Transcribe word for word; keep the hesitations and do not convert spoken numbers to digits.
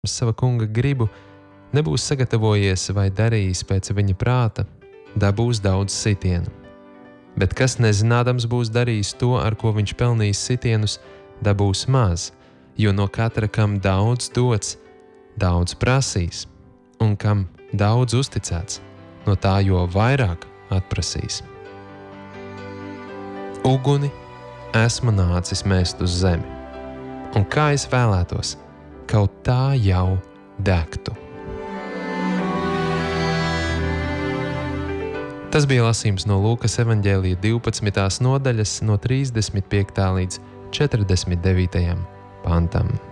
sava kunga gribu, nebūs sagatavojies vai darījis pēc viņa prāta, dabūs daudz sitienu. Bet kas nezinādams būs darījis to, ar ko viņš pelnījis sitienus, dabūs maz, jo no katra, kam daudz dots, daudz prasīs, un kam daudz uzticēts, no tā jo vairāk atprasīs. Uguni esmu nācis mest uz zemi, un kā es vēlētos, kaut tā jau degtu. Tas bija lasījums no Lūkas evaņģēlija divpadsmitās nodaļas no trīsdesmit piektā līdz četrdesmit devītajam pantam.